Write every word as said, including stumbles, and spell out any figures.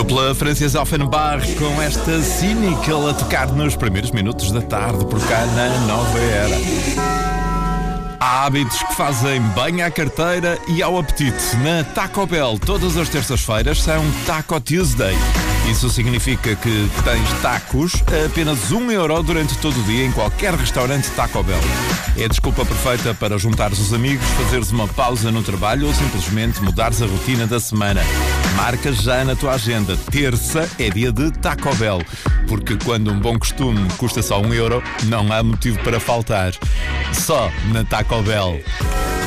Dupla Frances Offenbach com esta Cynical a tocar nos primeiros minutos da tarde por cá na Nova Era. Há hábitos que fazem bem à carteira e ao apetite. Na Taco Bell, todas as terças-feiras são Taco Tuesday. Isso significa que tens tacos a apenas um euro durante todo o dia em qualquer restaurante Taco Bell. É a desculpa perfeita para juntares os amigos, fazeres uma pausa no trabalho ou simplesmente mudares a rotina da semana. Marca já na tua agenda. Terça é dia de Taco Bell, porque quando um bom costume custa só um euro, não há motivo para faltar. Só na Taco Bell.